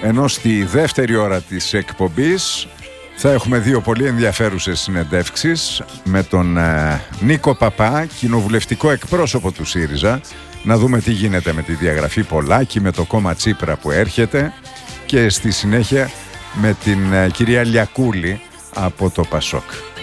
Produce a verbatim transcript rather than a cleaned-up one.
ενώ στη δεύτερη ώρα της εκπομπής θα έχουμε δύο πολύ ενδιαφέρουσες συνεντεύξεις με τον ε, Νίκο Παπά, κοινοβουλευτικό εκπρόσωπο του ΣΥΡΙΖΑ, να δούμε τι γίνεται με τη διαγραφή Πολάκη, με το κόμμα Τσίπρα που έρχεται, και στη συνέχεια με την ε, κυρία Λιακούλη από το Πασόκ.